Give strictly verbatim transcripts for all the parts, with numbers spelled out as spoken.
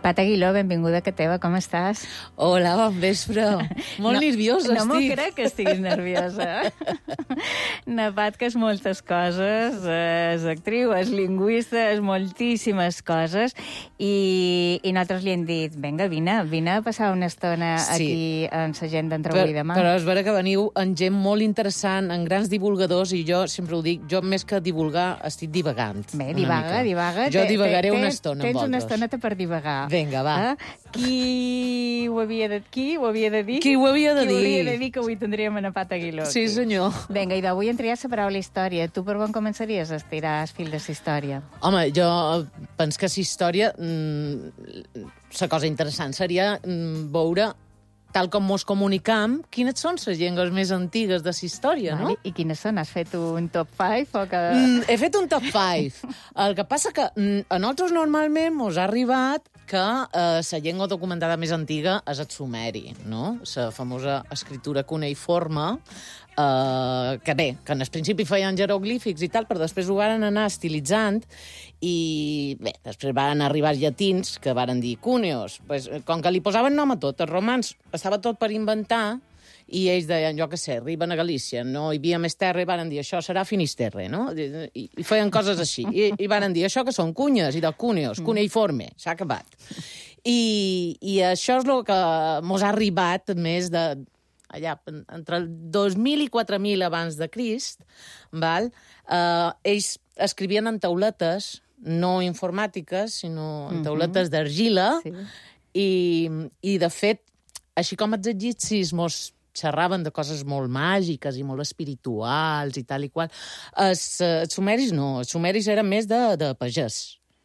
Pat Aguiló, benvinguda que teva, com estàs? Hola, bon vespre. Molt no, nerviosa no estic. No m'ho crec que estiguis nerviosa. Na Pat, que és moltes coses, és actriu, és lingüista, és moltíssimes coses, i, i nosaltres li hem dit, vinga, vine, vine a passar una estona sí. aquí en la gent d'entre avui i demà. Però és vera que veniu en gent molt interessant, en grans divulgadors, i jo sempre ho dic, jo més que divulgar estic divagant. Bé, divaga, divaga. Jo divagaré una estona amb vosaltres. Tens una estoneta per divagar. Vinga, va. Eh? Qui ho havia de, qui ho havia de dir? Qui ho havia de qui dir? Qui havia de dir que avui tindríem una Pat Aguiló. Sí, senyor. Vinga, i d'avui entraria la paraula història. Tu per on començaries a estirar el fil de la història? Home, jo penso que la història, mmm, la cosa interessant seria mmm, veure, tal com mos comunicam, quines són les llengües més antigues de la història, vale. no? I quines són? Has fet un top cinc? O que... Mm, he fet un top cinc. El que passa que mm, a nosaltres normalment mos ha arribat que eh, la llengua documentada més antiga és el sumeri, no? La famosa escriptura cuneiforme, eh, que bé, que en el principi feien jeroglífics i tal, però després ho van anar estilitzant i, bé, després van arribar els llatins que varen dir cuneos. Pues, com que li posaven nom a tot, els romans estava tot per inventar, i ells deien, jo què sé, arriben a Galícia, no hi havia més terra, i van dir, això serà Finisterre, no? I, i feien coses així. I, i van dir, això que són cunyes i de cuneos, cuneiforme, s'ha acabat. I, I això és el que mos ha arribat més de... allà, entre el dos mil i quatre mil abans de Crist, val? Eh, ells escrivien en tauletes, no informàtiques, sinó en tauletes d'argila, sí. i, i, de fet, així com els egipcis mos xerraven de coses molt màgiques i molt espirituals i tal i qual. Els, els sumeris no, els sumeris eren més de, de pagès.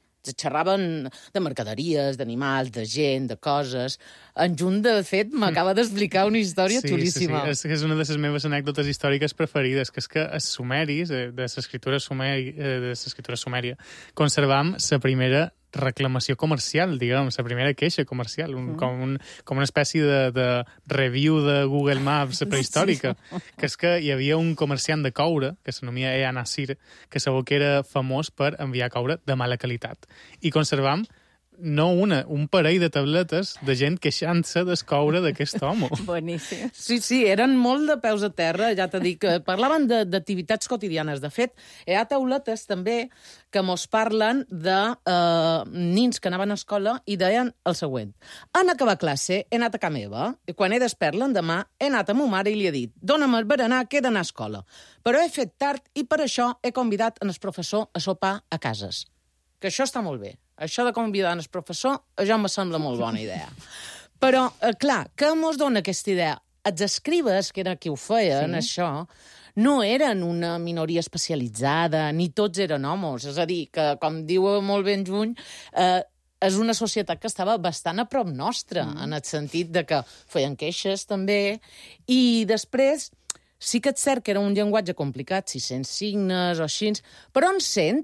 Xerraven de mercaderies, d'animals, de gent, de coses. En Junt, de fet, m'acaba d'explicar una història sí, xulíssima. Sí, sí, és una de les meves anècdotes històriques preferides, que és que els sumeris, de l'escriptura sumeri, de l'escriptura sumèria, conservam la primera reclamació comercial, diguem, la primera queixa comercial, un, mm. com, un, com una espècie de, de review de Google Maps prehistòrica, sí. que és que hi havia un comerciant de coure, que s'anomia Ea Nasir, que segur que era famós per enviar coure de mala qualitat. I conservam no una, un parell de tabletes de gent queixant-se del coure d'aquest home. Boníssim. Sí, sí, eren molt de peus a terra, ja t'he dit, que parlaven d'activitats quotidianes. De fet, hi ha tauletes també que mos parlen de eh, nins que anaven a escola i deien el següent. En acabar classe he anat a ca meva, i quan he despert l'endemà he anat a ma mare i li he dit «Dóna'm el berenar que he d'anar a escola». Però he fet tard i per això he convidat en el professor a sopar a cases. Que això està molt bé. Això de convidar el professor, ja em sembla molt bona idea. Però, eh, clar, què mos dona aquesta idea? Els escribes, que era qui ho feien, sí. això, no eren una minoria especialitzada, ni tots eren homes. És a dir, que, com diu molt ben Juny, eh, és una societat que estava bastant a prop nostra, mm. en el sentit de que feien queixes, també, i després sí que és cert que era un llenguatge complicat, sis-cents signes o així, però en cent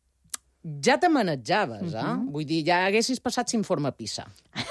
ja te manejaves, eh? Uh-huh. Vull dir, ja haguessis passat s'informe PISA.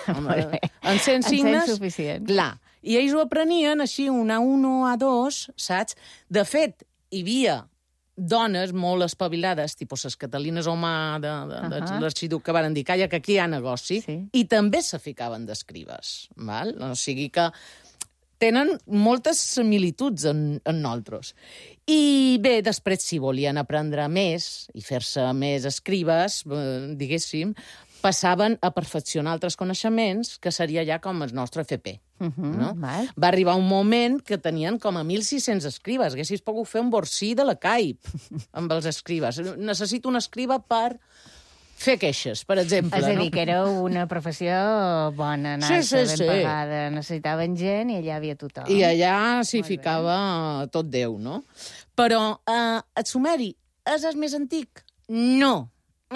En cent signes... En suficient. Clar. I ells ho aprenien així, un A un o A dos, saps? De fet, hi havia dones molt espavilades, tipus les Catalines Omà de, de, de uh-huh. l'arxiduc, que van dir, calla, que aquí hi ha negoci, sí. i també se ficaven d'escribes, val? O sigui que tenen moltes similituds en, en nosaltres. I bé, després, si volien aprendre més i fer-se més escribes, eh, diguéssim, passaven a perfeccionar altres coneixements, que seria ja com el nostre F P. Uh-huh, no? Va arribar un moment que tenien com a mil sis-cents escribes. Haguessis pogut fer un borsí de la Caip amb els escribes. Necessito un escriba per fer queixes, per exemple. És a dir, no? que era una professió bona, anar-se sí, sí, ben sí. pagada. Necessitaven gent i allà havia tothom. I allà s'hi ficava tot Déu, no? Però eh, el sumeri és el més antic? No.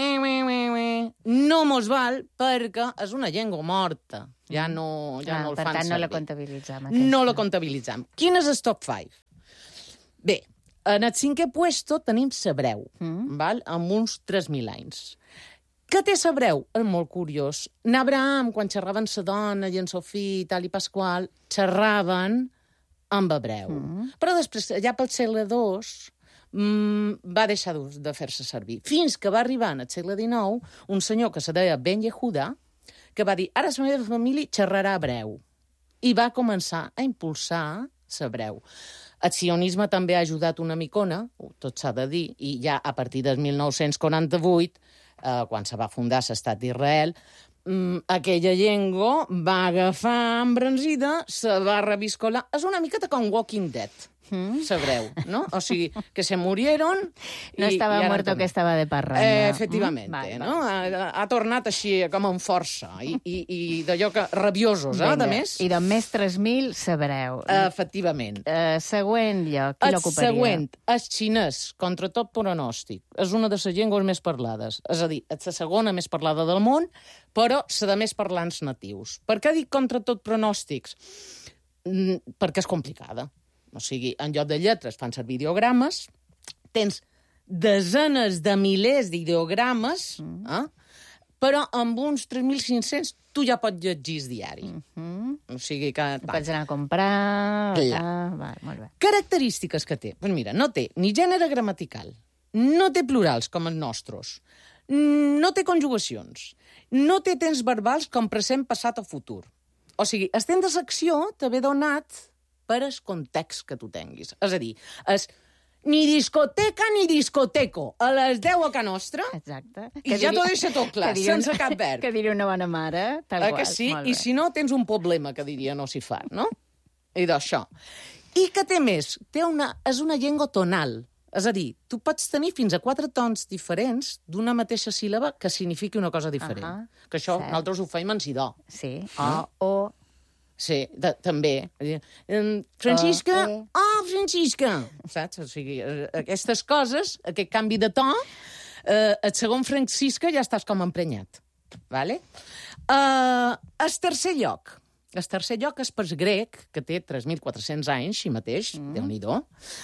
No mos val perquè és una llengua morta. Ja no, ja ah, no el per fan tant, servir. no la comptabilitzam. Aquesta. No la comptabilitzam. Quin és el top cinc? Bé, en el cinquè puesto tenim l'hebreu, mm. val? Amb uns tres mil anys. Què té l'hebreu? És molt curiós. N'Abraham, quan xerraven la dona i en Sofí i tal i Pasqual, xerraven amb hebreu. Mm. Però després, ja pel segle dos, mm, va deixar de fer-se servir. Fins que va arribar en el segle dinou un senyor que se deia Ben Yehuda, que va dir, ara la meva família xerrarà hebreu. I va començar a impulsar l'hebreu. El sionisme també ha ajudat una micona, tot s'ha de dir, i ja a partir del mil nou-cents quaranta-vuit, eh, quan se va fundar l'estat d'Israel, mm, aquella llengua va agafar embranzida, se va reviscolar. És una miqueta com Walking Dead, mm. l'hebreu, no? O sigui, que se murieron... No i, estava i muerto també. que estava de parranda. Eh, efectivament, mm? vale, no? vale. Ha, ha tornat així com amb força, i, i, i d'allò que rabiosos, eh, de més. I d'on més tres mil sabreu. Uh, efectivament. Uh, següent lloc, qui El l'ocuparia? següent, el xinès, contra tot pronòstic. És una de les llengües més parlades. És a dir, és la segona més parlada del món, però la de més parlants natius. Per què dic contra tot pronòstics? Mm, perquè és complicada. O sigui, en lloc de lletres fan servir ideogrames, tens desenes de milers d'ideogrames, mm. eh? però amb uns tres mil cinc-cents tu ja pots llegir el diari. Mm -hmm. O sigui que... Pots anar a comprar... Clar. Ah, va, molt bé. Característiques que té. Pues mira, no té ni gènere gramatical, no té plurals com els nostres, no té conjugacions, no té temps verbals com present, passat o futur. O sigui, el temps de secció t'ha donat per el context que tu tinguis. És a dir, és ni discoteca ni discoteco a les deu a Can Nostra. Exacte. I que ja t'ho deixa tot clar, sense un, cap verb. Que diria una bona mare, tal eh, qual. Que sí? I si no, tens un problema, que diria no s'hi fa, no? I d'això. I que té més? Té una, és una llengua tonal. És a dir, tu pots tenir fins a quatre tons diferents d'una mateixa síl·laba que signifiqui una cosa diferent. Uh -huh. Que això Cert. nosaltres ho feim en sidó. Sí, o, o... Sí, de, també. Francisca, oh, oh, Francisca! Saps? O sigui, aquestes coses, aquest canvi de to, eh, el segon Francisca ja estàs com emprenyat. Vale? Uh, el tercer lloc. El tercer lloc és per grec, que té tres mil quatre-cents anys, així mateix, mm. Déu-n'hi-do,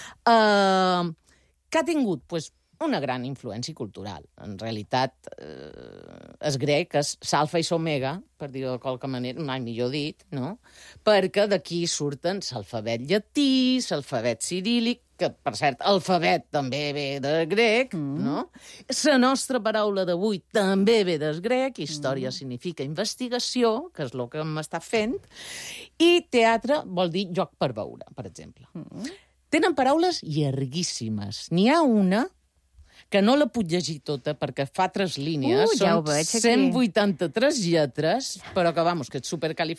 uh, que ha tingut, pues, una gran influència cultural. En realitat, eh, el grec és l'alfa i l'omega, per dir-ho de qualque manera, mai millor dit, no? Perquè d'aquí surten l'alfabet llatí, l'alfabet ciríl·lic, que, per cert, alfabet també ve del grec, mm. no? La nostra paraula d'avui també ve del grec, història mm. significa investigació, que és el que m'està fent, i teatre vol dir joc per veure, per exemple. Mm. Tenen paraules llarguíssimes. N'hi ha una que no la puc llegir tota perquè fa tres línies, uh, ja són veig, cent vuitanta-tres lletres, però que, vamos, que és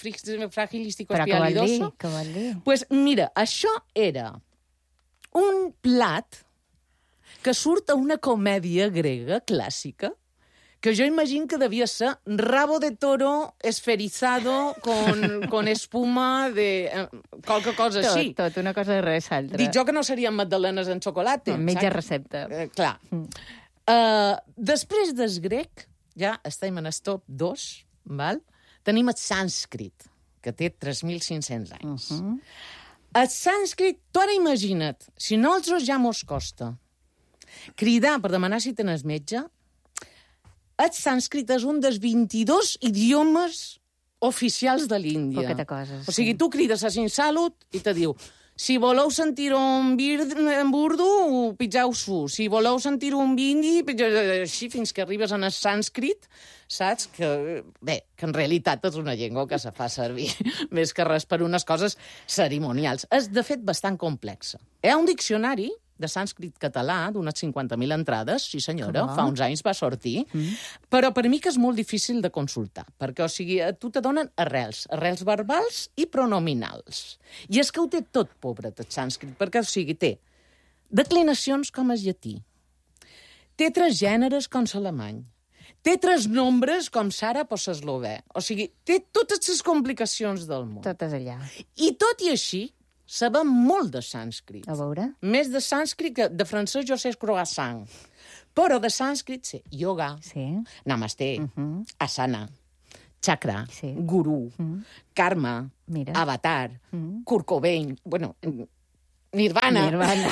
supercalifragilísticoespialidoso. Què vol dir? Pues mira, això era un plat que surt a una comèdia grega clàssica, que jo imagino que devia ser rabo de toro esferizado con, con espuma de... Eh, qualque cosa així. Tot, tot, una cosa de res altra. Dic jo que no serien magdalenes en xocolata. No, mitja recepta. Eh, clar. Mm. Uh, després del grec, ja estem en el top dos, val? Tenim el sànscrit, que té tres mil cinc-cents anys. Uh -huh. El sànscrit, tu ara imagina't, si nosaltres ja mos costa cridar per demanar si tens metge, el sànscrit és un dels vint-i-dos idiomes oficials de l'Índia. Poqueta cosa, sí. O sigui, tu crides a Sinsalut i te diu si voleu sentir un en burdo, pitjau-s'ho. Si voleu sentir un bindi, així fins que arribes en el sànscrit, saps? Que, bé, que en realitat és una llengua que se fa servir més que res per unes coses cerimonials. És, de fet, bastant complexa. Hi ha un diccionari de sànscrit català, d'unes cinquanta mil entrades, sí senyora, fa uns anys va sortir, mm. però per mi que és molt difícil de consultar, perquè, o sigui, a tu te donen arrels, arrels verbals i pronominals. I és que ho té tot, pobre, el sànscrit, perquè, o sigui, té declinacions com el llatí, té tres gèneres com l'alemany, té tres nombres com Sara o l'eslovè, o sigui, té totes les complicacions del món. Totes allà. I tot i així, sabem molt de sànscrit. A veure? Més de sànscrit que de francès jo sé croissant. Però de sànscrit sé yoga, sí. namaste, uh -huh. asana, chakra, sí. guru, uh -huh. karma, Mira. avatar, uh -huh. Kurt Cobain, bueno, nirvana. Nirvana.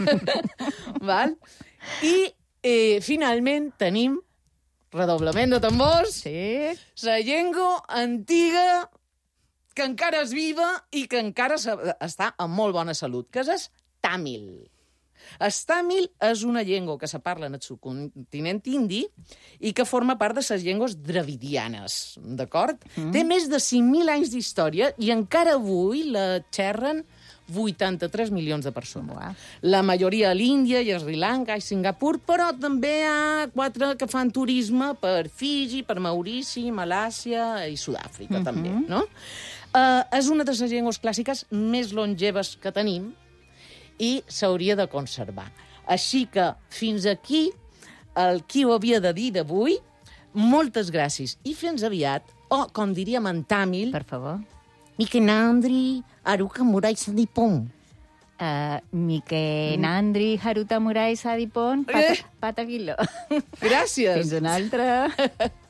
Val? I eh, finalment tenim, redoblament de tambors, sí. la llengua antiga que encara és viva i que encara està en molt bona salut, que és tàmil. El tàmil és una llengua que se parla en el subcontinent indi i que forma part de les llengües dravidianes, d'acord? Mm. Té més de cinc mil anys d'història i encara avui la xerren vuitanta-tres milions de persones. Uau. La majoria a l'Índia i a Sri Lanka i Singapur, però també hi ha quatre que fan turisme per Fiji, per Maurici, Malàcia i Sud-àfrica, mm-hmm. també, no? Uh, és una de les llengües clàssiques més longeves que tenim i s'hauria de conservar. Així que, fins aquí, el qui ho havia de dir d'avui. Moltes gràcies i fins aviat, o, com diríem en tàmil... Per favor. Mikenandri Haruka Murai Sadipon. Uh, Mikenandri Haruta Murai Sadipon. Pata, Eh? Patavilo. Gràcies. Fins una altra.